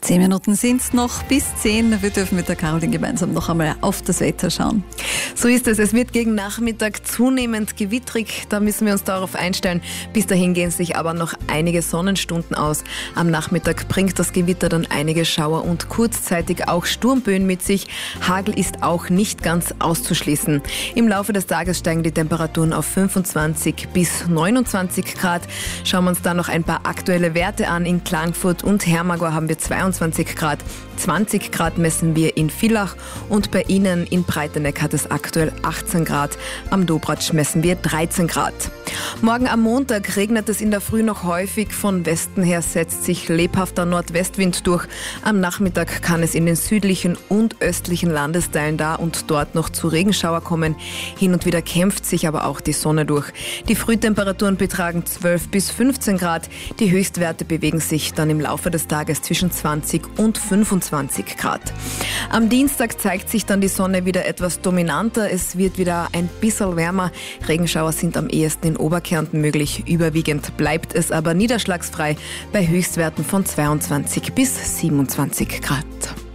10 Minuten sind es noch bis 10. Wir dürfen mit der Caroline gemeinsam noch einmal auf das Wetter schauen. So ist es. Es wird gegen Nachmittag zunehmend gewittrig. Da müssen wir uns darauf einstellen. Bis dahin gehen sich aber noch einige Sonnenstunden aus. Am Nachmittag bringt das Gewitter dann einige Schauer und kurzzeitig auch Sturmböen mit sich. Hagel ist auch nicht ganz auszuschließen. Im Laufe des Tages steigen die Temperaturen auf 25 bis 29 Grad. Schauen wir uns da noch ein paar aktuelle Werte an. In Klagenfurt und Hermagor haben wir 22 Grad. 20 Grad messen wir in Villach und bei Ihnen in Breiteneck hat es aktuell 18 Grad. Am Dobratsch messen wir 13 Grad. Morgen am Montag regnet es in der Früh noch häufig. Von Westen her setzt sich lebhafter Nordwestwind durch. Am Nachmittag kann es in den südlichen und östlichen Landesteilen da und dort noch zu Regenschauer kommen. Hin und wieder kämpft sich aber auch die Sonne durch. Die Frühtemperaturen betragen 12 bis 15 Grad. Die Höchstwerte bewegen sich dann im Laufe des Tages zwischen 20 und 25 Grad. Am Dienstag zeigt sich dann die Sonne wieder etwas dominanter. Es wird wieder ein bisschen wärmer. Regenschauer sind am ehesten in Oberkärnten möglich. Überwiegend bleibt es aber niederschlagsfrei bei Höchstwerten von 22 bis 27 Grad.